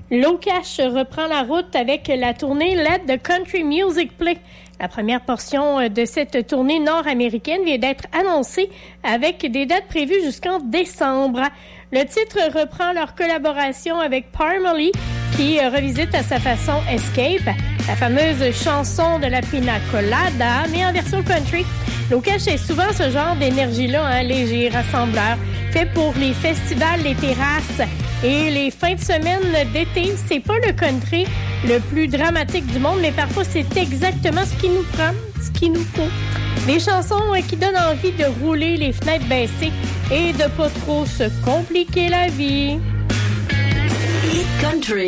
Locash reprend la route avec la tournée Let the Country Music Play. La première portion de cette tournée nord-américaine vient d'être annoncée avec des dates prévues jusqu'en décembre. Le titre reprend leur collaboration avec Parmalee qui revisite à sa façon Escape, la fameuse chanson de la Pina Colada, mais en version country. Locash est souvent ce genre d'énergie-là, léger, rassembleur, fait pour les festivals, les terrasses et les fins de semaine d'été. C'est pas le country le plus dramatique du monde, mais parfois c'est exactement ce qui nous prend, ce qu'il nous faut. Des chansons qui donnent envie de rouler les fenêtres baissées et de pas trop se compliquer la vie. Hit Country.